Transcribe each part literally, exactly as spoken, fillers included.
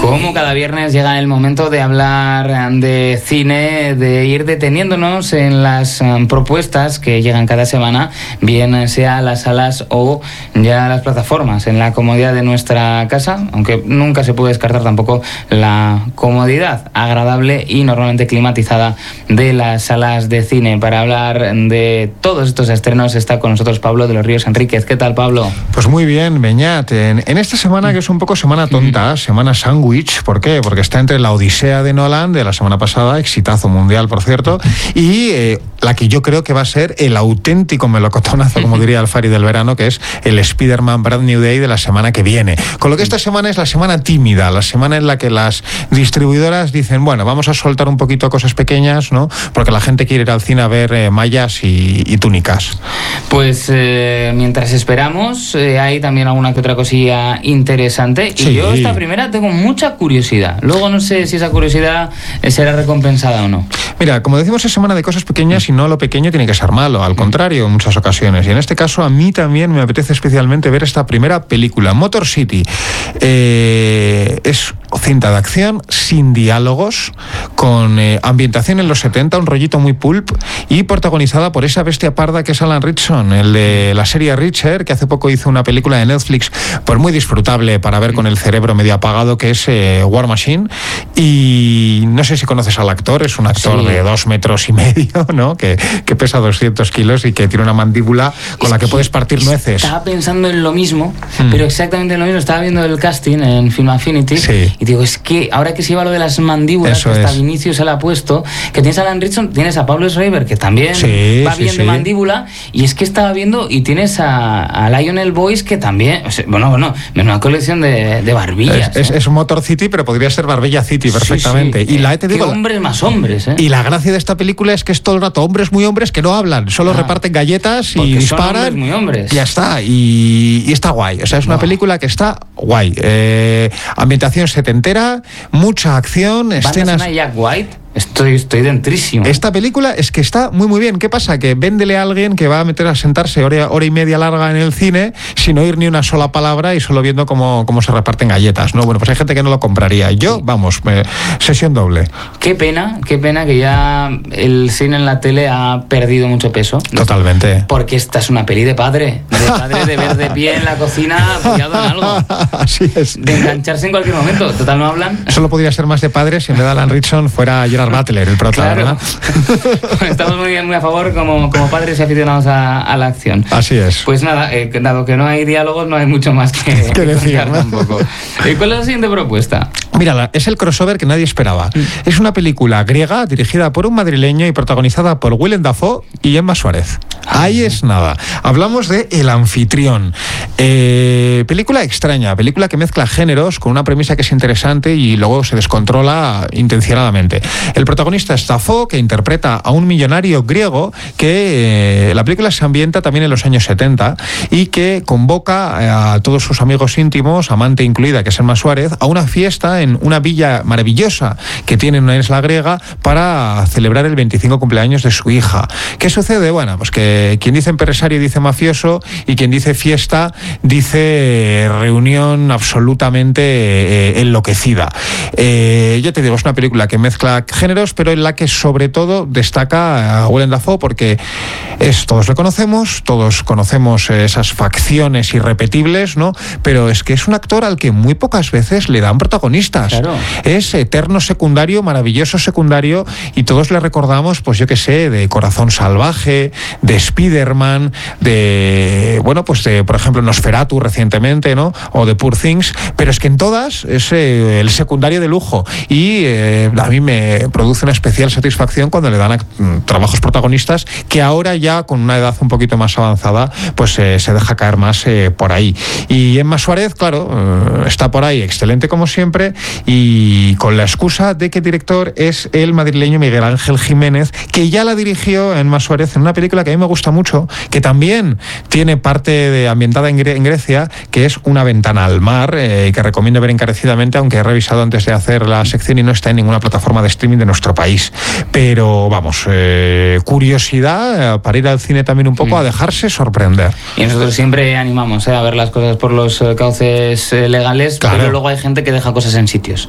Como cada viernes llega el momento de hablar de cine, de ir deteniéndonos en las um, propuestas que llegan cada semana, bien sea a las salas o ya a las plataformas, en la comodidad de nuestra casa, aunque nunca se puede descartar tampoco la comodidad agradable y normalmente climatizada de las salas de cine. Para hablar de todos estos estrenos está con nosotros Pablo de los Ríos Enríquez. ¿Qué tal, Pablo? Pues muy bien, Beñat. En, en esta semana, que es un poco semana tonta, semana sándwich, ¿por qué? Porque está entre la Odisea de Nolan de la semana pasada, exitazo mundial, por cierto, y eh, la que yo creo que va a ser el auténtico melocotonazo, como diría Alfari del verano, que es el Spider-Man Brand New Day de la semana que viene. Con lo que esta semana es la semana tímida, la semana en la que las distribuidoras dicen, bueno, vamos a soltar un poquito cosas pequeñas, ¿no? Porque la gente quiere ir al cine a ver eh, mallas y, y túnicas. Pues eh, mientras esperamos, eh, hay también alguna que otra cosilla interesante. Y sí. Yo esta primera tengo mucha curiosidad. Luego no sé si esa curiosidad será recompensada o no. Mira, como decimos, es semana de cosas pequeñas y no lo pequeño tiene que ser malo, al contrario, en muchas ocasiones. Y en este caso a mí también me apetece especialmente ver esta primera película, Motor City. Eh, es cinta de acción sin diálogos, con eh, ambientación en los setenta, un rollito muy pulp, y protagonizada por esa bestia parda que es Alan Ritchson, el de la serie Reacher, que hace poco hizo una película de Netflix pues muy disfrutable para ver con el cerebro medio apagado, que es eh, War Machine. Y no sé si conoces al actor, es un actor sí. de dos metros y medio, ¿no? Que, que pesa doscientos kilos y que tiene una mandíbula con es la que, que puedes partir nueces. Estaba pensando en lo mismo, mm. pero exactamente en lo mismo. Estaba viendo el casting en Film Affinity sí. y digo, es que ahora que se lleva lo de las mandíbulas, eso que hasta es. Vinicius se la ha puesto, que tienes a Alan Ritchson, tienes a Pablo Schreiber, que también sí, va sí, bien sí. de mandíbula, y es que estaba viendo, y tienes a, a Lionel Boyce, que también, o sea, bueno, bueno, es una colección de, de barbillas. Es, ¿eh? es, es Motor City, pero podría ser Barbilla City perfectamente. Sí, sí. Y la te digo, hombres más hombres, ¿eh? Y la gracia de esta película es que es todo el rato hombres muy hombres que no hablan, solo ah, reparten galletas y disparan. Son hombres muy hombres. Ya está, y, y está guay. O sea, es una wow. película que está guay. Eh, ambientación setentera, mucha acción, escenas. ¿Banda Jack White? Estoy, estoy dentrísimo. Esta película es que está muy muy bien. ¿Qué pasa? Que véndele a alguien que va a meter a sentarse hora, hora y media larga en el cine sin oír ni una sola palabra y solo viendo cómo, cómo se reparten galletas, ¿no? Bueno, pues hay gente que no lo compraría. Yo, vamos, me, sesión doble. Qué pena, qué pena que ya el cine en la tele ha perdido mucho peso. Totalmente. Porque esta es una peli de padre. De padre de ver de pie en la cocina apoyado en algo. Así es. De engancharse en cualquier momento. Total, no hablan. Solo podría ser más de padre si en vez de Alan Ritchson fuera Gerard Butler, el prota, claro. ¿verdad? Estamos muy, muy a favor como, como padres y aficionados a, a la acción. Así es. Pues nada, eh, dado que no hay diálogos, no hay mucho más que, que decir, ¿no? Tampoco. Eh, ¿Cuál es la siguiente propuesta? Mírala, es el crossover que nadie esperaba. Mm. Es una película griega dirigida por un madrileño y protagonizada por Willem Dafoe y Emma Suárez. Ahí es nada. Hablamos de El anfitrión. Eh, película extraña, película que mezcla géneros con una premisa que es interesante y luego se descontrola intencionadamente. El protagonista es Dafoe, que interpreta a un millonario griego que eh, la película se ambienta también en los años setenta y que convoca a todos sus amigos íntimos, amante incluida, que es Emma Suárez, a una fiesta en una villa maravillosa que tiene en una isla griega para celebrar el veinticinco cumpleaños de su hija. ¿Qué sucede? Bueno, pues que quien dice empresario dice mafioso y quien dice fiesta dice reunión absolutamente eh, enloquecida. Eh, yo te digo, es una película que mezcla géneros, pero en la que sobre todo destaca a Willem Dafoe porque es, todos lo conocemos, todos conocemos esas facciones irrepetibles, ¿no? Pero es que es un actor al que muy pocas veces le dan protagonistas. Claro. Es eterno secundario, maravilloso secundario, y todos le recordamos, pues yo qué sé, de Corazón Salvaje, de Spider-Man, de, bueno, pues de, por ejemplo, Nosferatu recientemente, ¿no? O de Poor Things, pero es que en todas es eh, el secundario de lujo y eh, a mí me produce una especial satisfacción cuando le dan a, mm, trabajos protagonistas que ahora ya con una edad un poquito más avanzada pues eh, se deja caer más eh, por ahí. Y Emma Suárez, claro, eh, está por ahí, excelente como siempre, y con la excusa de que el director es el madrileño Miguel Ángel Jiménez, que ya la dirigió Emma Suárez en una película que a mí me gusta mucho, que también tiene parte de ambientada en, Gre- en Grecia, que es Una ventana al mar, eh, que recomiendo ver encarecidamente, aunque he revisado antes de hacer la sección y no está en ninguna plataforma de streaming streaming de nuestro país. Pero vamos, eh, curiosidad eh, para ir al cine también un poco mm. a dejarse sorprender. Y nosotros siempre animamos eh, a ver las cosas por los eh, cauces eh, legales, claro. pero luego hay gente que deja cosas en sitios.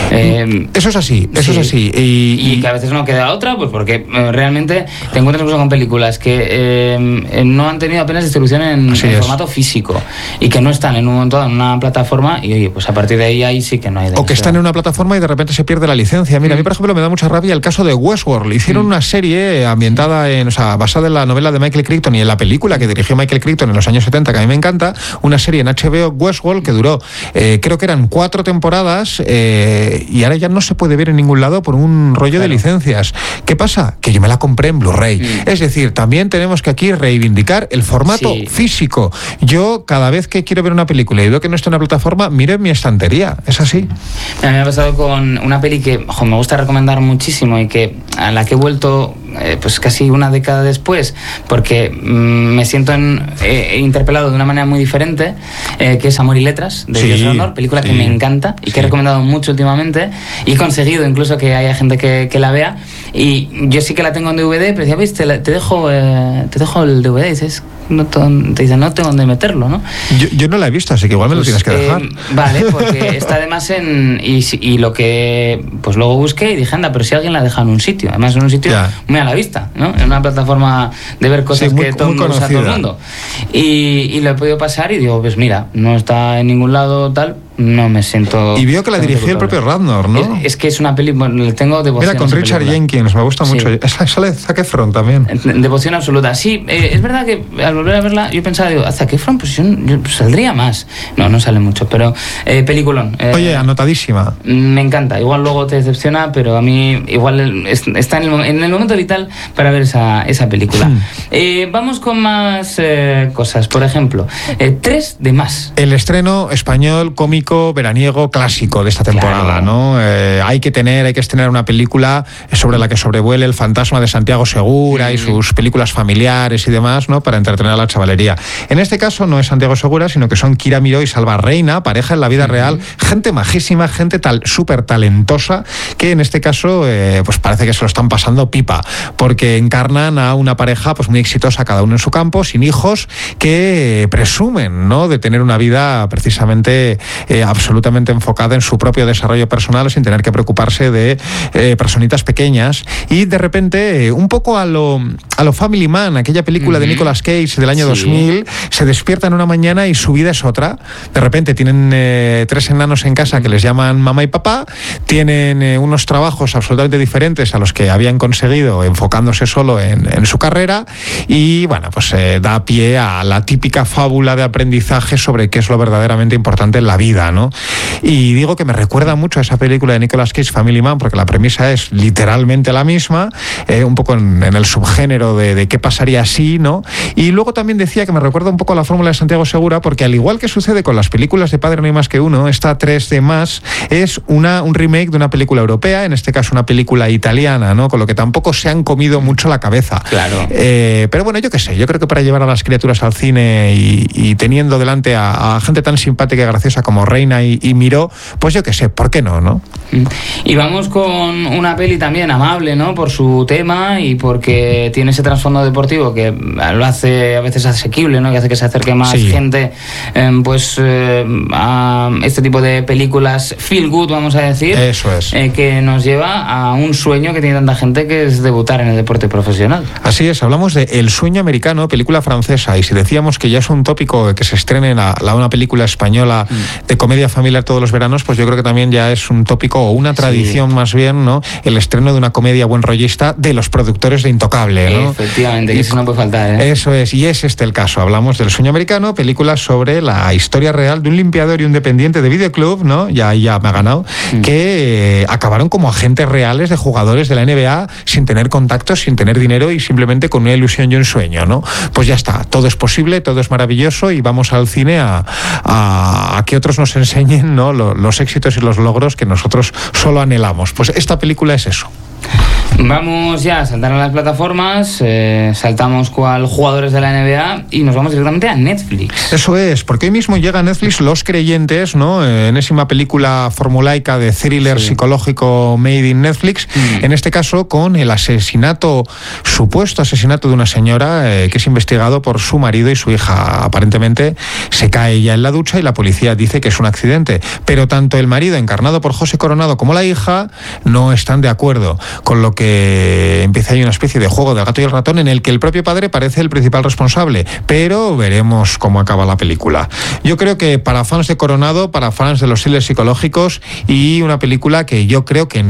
Eh, eso es así, eso sí. es así. Y, y que a veces no queda otra, pues porque eh, realmente te encuentras incluso con películas que eh, no han tenido apenas distribución en, en formato físico y que no están en un momento en una plataforma y oye, pues a partir de ahí ahí sí que no hay. O que están en una plataforma y de repente se pierde la licencia. Mira, mm. a mí por ejemplo me da mucha rabia el caso de Westworld. Hicieron mm. una serie ambientada en, o sea, basada en la novela de Michael Crichton y en la película que dirigió Michael Crichton en los años setenta, que a mí me encanta, una serie en H B O, Westworld, que duró, eh, creo que eran cuatro temporadas eh, y ahora ya no se puede ver en ningún lado por un rollo claro. de licencias. ¿Qué pasa? Que yo me la compré en Blu-ray. Mm. Es decir, también tenemos que aquí reivindicar el formato sí. físico. Yo cada vez que quiero ver una película y veo que no está en una plataforma, miro en mi estantería. Es así. A mí me ha pasado con una peli que ojo, me gusta recomendar muchísimo y que a la que he vuelto eh, pues casi una década después porque mmm, me siento en, eh, interpelado de una manera muy diferente, eh, que es Amor y Letras de Josh Honor, película sí. que me encanta y que sí. he recomendado mucho últimamente y he conseguido incluso que haya gente que, que la vea. Y yo sí que la tengo en D V D, pero decía, ¿ves? Te, la, te, dejo, eh, te dejo el D V D. Y dices, no, te dicen, no tengo dónde meterlo, ¿no? Yo, yo no la he visto, así que igual me pues, lo tienes que dejar. Eh, vale, porque está además en... Y, y lo que... Pues luego busqué y dije, anda, pero si alguien la deja en un sitio. Además en un sitio ya. muy a la vista, ¿no? En una plataforma de ver cosas sí, muy, que todo, usa todo el mundo. Y, y lo he podido pasar y digo, pues mira, no está en ningún lado tal... No me siento... Y vio que la dirigió el propio Radnor, ¿no? Es, es que es una peli... Bueno, le tengo devoción. Mira, con Richard película. Jenkins, me gusta mucho. Sí. Sale Zac Efron también. Devoción absoluta. Sí, eh, es verdad que al volver a verla, yo pensaba, digo, Zac Efron, pues yo, yo saldría más. No, no sale mucho, pero eh, peliculón. Eh, Oye, anotadísima. Me encanta. Igual luego te decepciona, pero a mí igual es, está en el, en el momento vital para ver esa, esa película. Hmm. Eh, vamos con más eh, cosas. Por ejemplo, eh, tres de más. El estreno español cómico veraniego clásico de esta temporada, claro. ¿no? Eh, hay que tener, hay que estrenar una película sobre la que sobrevuele el fantasma de Santiago Segura mm. y sus películas familiares y demás, ¿no? Para entretener a la chavalería. En este caso no es Santiago Segura, sino que son Kira Miró y Salva Reina, pareja en la vida mm. real, gente majísima, gente tal, súper talentosa, que en este caso eh, pues parece que se lo están pasando pipa, porque encarnan a una pareja pues muy exitosa, cada uno en su campo, sin hijos, que eh, presumen, ¿no? De tener una vida precisamente eh, absolutamente enfocada en su propio desarrollo personal sin tener que preocuparse de eh, personitas pequeñas y de repente eh, un poco a lo, a lo Family Man, aquella película uh-huh. de Nicolas Cage del año sí. dos mil, se despiertan una mañana y su vida es otra. De repente tienen eh, tres enanos en casa que les llaman mamá y papá, tienen eh, unos trabajos absolutamente diferentes a los que habían conseguido enfocándose solo en, en su carrera y bueno, pues eh, da pie a la típica fábula de aprendizaje sobre qué es lo verdaderamente importante en la vida, ¿no? Y digo que me recuerda mucho a esa película de Nicolas Cage, Family Man, porque la premisa es literalmente la misma, eh, un poco en, en el subgénero de, de qué pasaría si, ¿no? Y luego también decía que me recuerda un poco a la fórmula de Santiago Segura, porque al igual que sucede con las películas de Padre No hay más que uno, esta tres de más es una, un remake de una película europea, en este caso una película italiana, ¿no? Con lo que tampoco se han comido mucho la cabeza. Claro. Eh, pero bueno, yo qué sé, yo creo que para llevar a las criaturas al cine y, y teniendo delante a, a gente tan simpática y graciosa como Reina y, y Miró, pues yo qué sé, ¿por qué no, no? Y vamos con una peli también amable, ¿no? Por su tema y porque tiene ese trasfondo deportivo que lo hace a veces asequible, ¿no? Que hace que se acerque más sí. gente eh, pues eh, a este tipo de películas feel good, vamos a decir. Eso es. Eh, que nos lleva a un sueño que tiene tanta gente, que es debutar en el deporte profesional. Así es, hablamos de El sueño americano, película francesa, y si decíamos que ya es un tópico que se estrene la, la, una película española mm. de comedia familiar todos los veranos, pues yo creo que también ya es un tópico o una tradición sí. más bien, ¿no? El estreno de una comedia buen rollista de los productores de Intocable, ¿no? Efectivamente, que eso no puede faltar, ¿eh? Eso es, y es este el caso. Hablamos del Sueño Americano, película sobre la historia real de un limpiador y un dependiente de videoclub, ¿no? Ya, ya me ha ganado, mm. que eh, acabaron como agentes reales de jugadores de la N B A sin tener contactos, sin tener dinero y simplemente con una ilusión y un sueño, ¿no? Pues ya está, todo es posible, todo es maravilloso y vamos al cine a, a, a que otros nos enseñen, ¿no? Los, los éxitos y los logros que nosotros solo anhelamos. Pues esta película es eso. Vamos ya a saltar a las plataformas, eh, saltamos cual jugadores de la N B A y nos vamos directamente a Netflix. Eso es, porque hoy mismo llega a Netflix Los Creyentes, ¿no? Enésima película formulaica de thriller sí. psicológico made in Netflix, mm. en este caso con el asesinato, supuesto asesinato de una señora eh, que es investigado por su marido y su hija. Aparentemente se cae ella en la ducha y la policía dice que es un accidente, pero tanto el marido, encarnado por José Coronado, como la hija no están de acuerdo, con lo que empieza ahí una especie de juego del gato y el ratón en el que el propio padre parece el principal responsable, pero veremos cómo acaba la película. Yo creo que para fans de Coronado, para fans de los thrillers psicológicos, y una película que yo creo que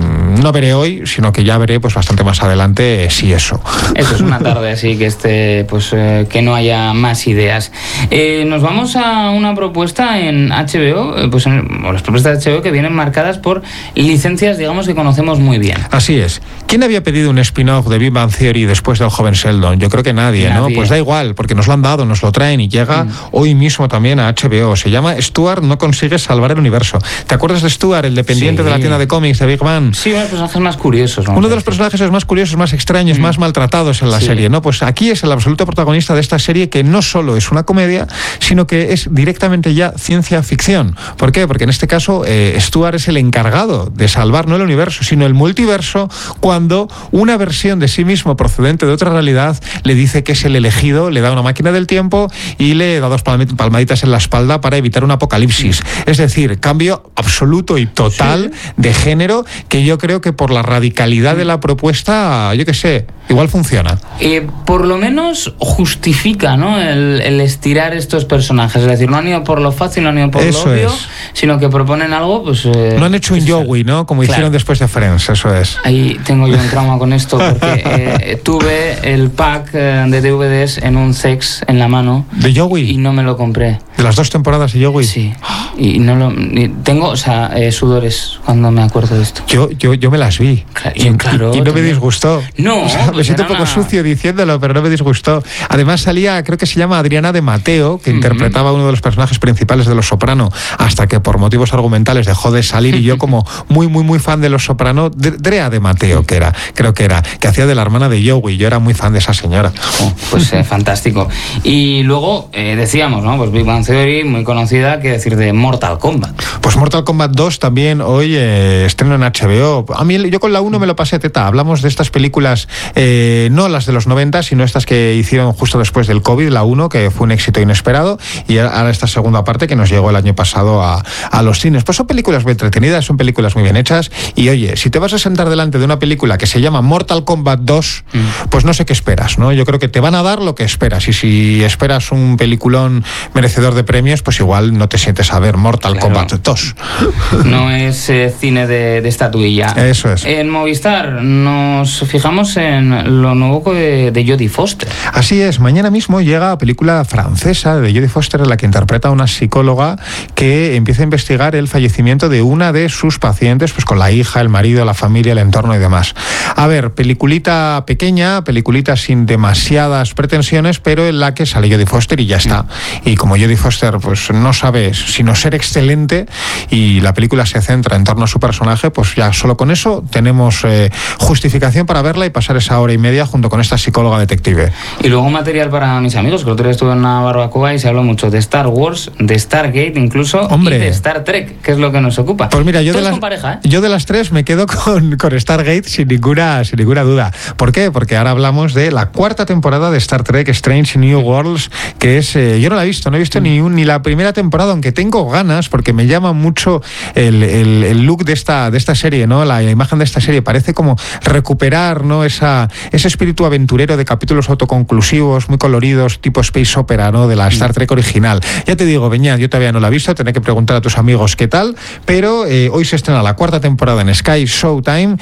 no veré hoy, sino que ya veré pues bastante más adelante, si eso. Eso es una tarde así que este, pues eh, que no haya más ideas. Eh, nos vamos a una propuesta en H B O, eh, pues en, o las propuestas de H B O que vienen marcadas por licencias, digamos, que conocemos muy bien. Así es. ¿Quién había pedido un spin-off de Big Bang Theory después del joven Sheldon? Yo creo que nadie, nadie, ¿no? Pues da igual, porque nos lo han dado, nos lo traen y llega mm. hoy mismo también a H B O. Se llama Stuart no consigue salvar el universo. ¿Te acuerdas de Stuart, el dependiente sí. de la tienda de cómics de Big Bang? Sí, uno de los personajes más curiosos. Uno de los personajes más curiosos, más extraños, mm. más maltratados en la sí. serie, ¿no? Pues aquí es el absoluto protagonista de esta serie, que no solo es una comedia, sino que es directamente ya ciencia ficción. ¿Por qué? Porque en este caso eh, Stuart es el encargado de salvar no el universo, sino el multiverso, cuando una versión de sí mismo procedente de otra realidad le dice que es el elegido, le da una máquina del tiempo y le da dos palmaditas en la espalda para evitar un apocalipsis. Es decir, cambio absoluto y total sí. de género, que yo creo que por la radicalidad de la propuesta, yo qué sé, igual funciona. Eh, por lo menos justifica, ¿no?, el, el estirar estos personajes. Es decir, no han ido por lo fácil, no han ido por eso lo obvio, es. Sino que proponen algo, pues... Eh, no han hecho un Joey, ¿no? Como claro. hicieron después de Friends, eso es. Ahí tengo yo un trauma con esto, porque eh, tuve el pack de D V Ds en un sex en la mano. ¿De Joey? Y no me lo compré. ¿De las dos temporadas de Joey? Sí. Y no lo... Y tengo, o sea, eh, sudores cuando me acuerdo de esto. Yo, yo, yo me las vi. Claro, y, claro, y, y no también. me disgustó. No, o sea, pues me siento un poco una... sucio diciéndolo, pero no me disgustó. Además salía, creo que se llama Adriana de Mateo, que uh-huh. interpretaba a uno de los personajes principales de Los Soprano, hasta que por motivos argumentales dejó de salir, y yo como muy, muy, muy fan de Los Soprano, Drea de Mateo, que era, creo que era, que hacía de la hermana de Joey, yo era muy fan de esa señora. Oh, pues eh, fantástico. Y luego eh, decíamos, ¿no? Pues Big Bang Theory, muy conocida, que decir de Mortal Kombat. Pues Mortal Kombat dos también hoy eh, estreno en H B O. A mí yo con la uno me lo pasé teta. Hablamos de estas películas, eh, no las de los noventa, sino estas que hicieron justo después del COVID, la uno, que fue un éxito inesperado, y ahora esta segunda parte que nos llegó el año pasado a, a los cines. Pues son películas muy entretenidas, son películas muy bien hechas, y oye, si te vas a sentar delante de una película que se llama Mortal Kombat dos, mm. pues no sé qué esperas, ¿no? Yo creo que te van a dar lo que esperas, y si esperas un peliculón merecedor de premios, pues igual no te sientes a ver Mortal claro. Kombat dos. No es eh, cine de, de estatuilla. Eso es. En Movistar nos fijamos en lo nuevo de, de Jodie Foster. Así es, mañana mismo llega película francesa de Jodie Foster, en la que interpreta a una psicóloga que empieza a investigar el fallecimiento de una de sus pacientes, pues con la hija, el marido, la familia, el entorno y demás. A ver, peliculita pequeña, peliculita sin demasiadas pretensiones, pero en la que sale Jodie Foster y ya está. Y como Jodie Foster pues no sabe sino ser excelente, y la película se centra en torno a su personaje, pues ya solo con eso tenemos eh, justificación para verla y pasar esa hora y media junto con esta psicóloga detective. Y luego material para mis amigos, que el otro día estuve en una barbacoa y se habló mucho de Star Wars, de Stargate incluso, Hombre. y de Star Trek, que es lo que nos ocupa. Pues mira, yo, de las, pareja, ¿eh? yo de las tres me quedo con, con Stargate sin ninguna, sin ninguna duda. ¿Por qué? Porque ahora hablamos de la cuarta temporada de Star Trek Strange New Worlds, que es, eh, yo no la he visto, no he visto mm. ni, un, ni la primera temporada, aunque tengo ganas, porque me llama mucho el, el, el look de esta, de esta serie, ¿no? La imagen de esta serie parece como recuperar, ¿no? Esa, ese espíritu aventurero de capítulos autoconclusivos, muy coloridos, tipo space opera, ¿no? De la Star Trek original. Ya te digo, Beñat, yo todavía no la he visto, tendré que preguntar a tus amigos qué tal, pero eh, hoy se estrena la cuarta temporada en Sky Showtime,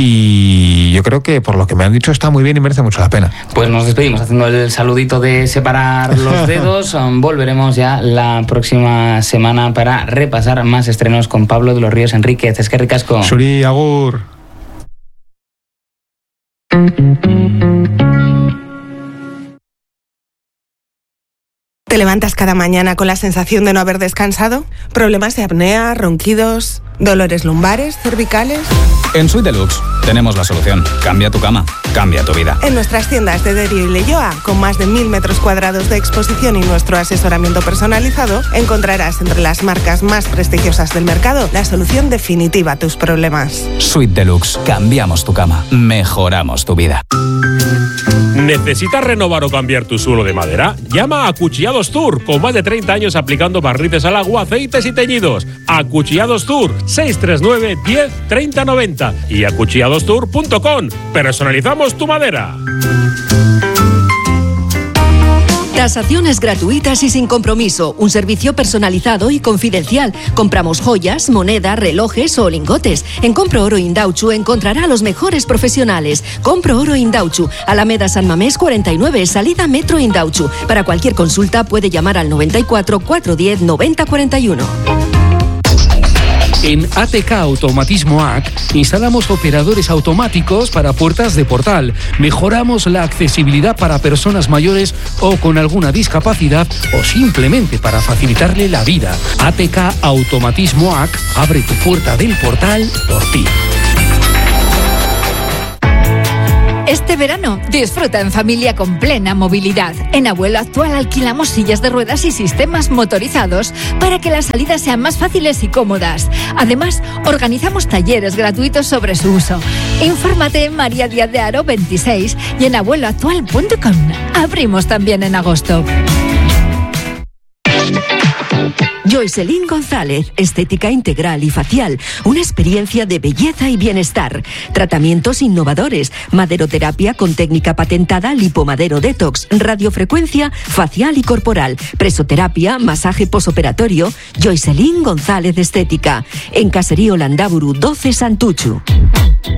y yo creo que por lo que me han dicho está muy bien y merece mucho la pena. Pues nos despedimos haciendo el saludito de separar los dedos. Volveremos ya la próxima semana para repasar más estrenos con Pablo de los Ríos Enríquez. Es que ricasco. Suri, agur. ¿Te levantas cada mañana con la sensación de no haber descansado? ¿Problemas de apnea, ronquidos, dolores lumbares, cervicales? En Suite Deluxe tenemos la solución. Cambia tu cama, cambia tu vida. En nuestras tiendas de Derio y Leioa, con más de mil metros cuadrados de exposición y nuestro asesoramiento personalizado, encontrarás entre las marcas más prestigiosas del mercado la solución definitiva a tus problemas. Suite Deluxe. Cambiamos tu cama, mejoramos tu vida. ¿Necesitas renovar o cambiar tu suelo de madera? Llama a Acuchillados Tour, con más de treinta años aplicando barnices al agua, aceites y teñidos. Acuchillados Tour, seis tres nueve, diez, treinta, noventa y acuchillados tour punto com. Personalizamos tu madera. Tasaciones gratuitas y sin compromiso. Un servicio personalizado y confidencial. Compramos joyas, moneda, relojes o lingotes. En Compro Oro Indauchu encontrará a los mejores profesionales. Compro Oro Indauchu, Alameda San Mamés cuarenta y nueve, salida Metro Indauchu. Para cualquier consulta puede llamar al noventa y cuatro, cuatrocientos diez, noventa cuarenta y uno. En A T K Automatismo A C instalamos operadores automáticos para puertas de portal. Mejoramos la accesibilidad para personas mayores o con alguna discapacidad o simplemente para facilitarle la vida. A T K Automatismo A C abre tu puerta del portal por ti. Este verano, disfruta en familia con plena movilidad. En Abuelo Actual alquilamos sillas de ruedas y sistemas motorizados para que las salidas sean más fáciles y cómodas. Además, organizamos talleres gratuitos sobre su uso. Infórmate en María Díaz de Haro veintiséis y en abuelo actual punto com. Abrimos también en agosto. Joycelyn González, estética integral y facial, una experiencia de belleza y bienestar. Tratamientos innovadores, maderoterapia con técnica patentada, lipomadero detox, radiofrecuencia facial y corporal, presoterapia, masaje posoperatorio. Joycelyn González Estética, en Caserío Landaburu doce Santuchu.